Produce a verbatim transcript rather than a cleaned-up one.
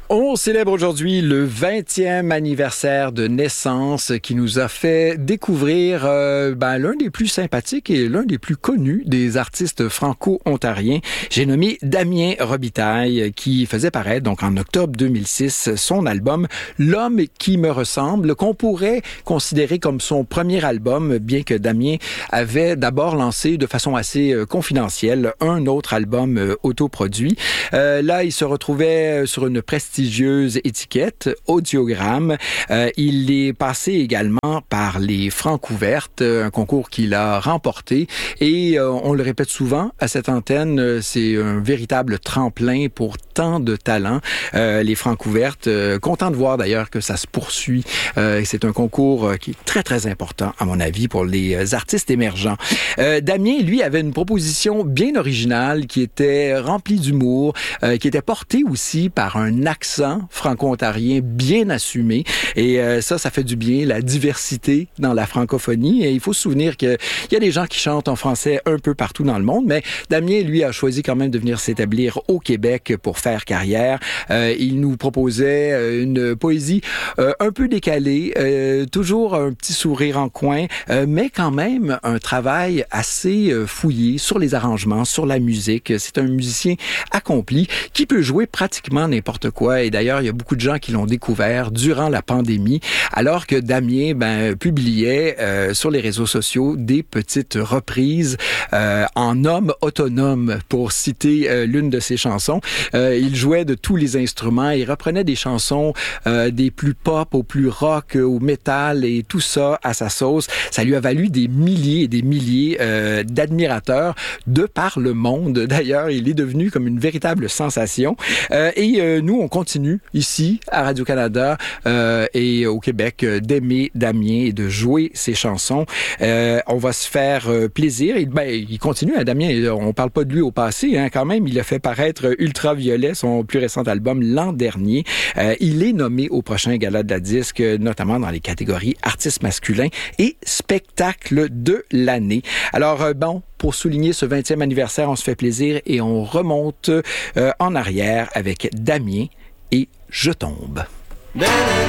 On célèbre aujourd'hui le vingtième anniversaire de naissance qui nous a fait découvrir euh, ben, l'un des plus sympathiques et l'un des plus connus des artistes franco-ontariens. J'ai nommé Damien Robitaille qui faisait paraître donc en octobre deux mille six son album L'homme qui me ressemble, qu'on pourrait considérer comme son premier album, bien que Damien avait d'abord lancé de façon assez euh, confidentielle un autre album euh, autoproduit. Euh, là, il se retrouvait sur une prestigieuse étiquette, Audiogramme. Euh, il est passé également par les Francouvertes, un concours qu'il a remporté. Et euh, on le répète souvent à cette antenne, c'est un véritable tremplin pour tant de talents. Euh, les Francouvertes, euh, content de voir d'ailleurs que ça se poursuit. Euh, c'est un concours qui est très, très important, à mon avis, pour les artistes émergents. Euh, Damien, lui, avait une proposition bien originale qui était remplie d'humour, euh, qui était portée aussi par un accent franco-ontarien bien assumé. Et euh, ça, ça fait du bien, la diversité dans la francophonie. Et il faut se souvenir qu'il y a des gens qui chantent en français un peu partout dans le monde, mais Damien, lui, a choisi quand même de venir s'établir au Québec pour faire carrière. Euh, il nous proposait une poésie euh, un peu décalée, euh, toujours un petit sourire en coin, euh, mais quand même un travail assez euh, fouillé sur les arrangements, sur la musique. C'est un musicien accompli qui peut jouer pratiquement n'importe quoi. Et d'ailleurs, il y a beaucoup de gens qui l'ont découvert durant la pandémie, alors que Damien ben, publiait euh, sur les réseaux sociaux des petites reprises euh, en homme autonome, pour citer euh, l'une de ses chansons. Euh, il jouait de tous les instruments, il reprenait des chansons euh, des plus pop au plus rock, au métal et tout ça à sa sauce. Ça lui a valu des milliers et des milliers euh, d'admirateurs de par le monde. D'ailleurs, il est devenu comme une véritable sensation. Euh, et euh, nous, on continue ici à Radio-Canada euh, et au Québec euh, d'aimer Damien et de jouer ses chansons. Euh, on va se faire euh, plaisir. Et, ben, il continue, hein, Damien. On parle pas de lui au passé, hein, quand même. Il a fait paraître Ultraviolet, son plus récent album, l'an dernier. Euh, il est nommé au prochain Gala de la disque, notamment dans les catégories artistes masculins et spectacle de l'année. Alors, euh, bon, pour souligner ce vingtième anniversaire, on se fait plaisir et on remonte euh, en arrière avec Damien et Je tombe.